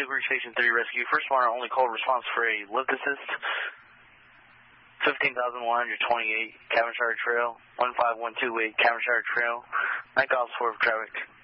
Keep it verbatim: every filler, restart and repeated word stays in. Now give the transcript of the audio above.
Hickory Station three Rescue. First one, only call response for a lift assist. fifteen thousand one hundred twenty-eight, Cavenshire Trail, one five one two eight, Cavenshire Trail. Night calls for traffic.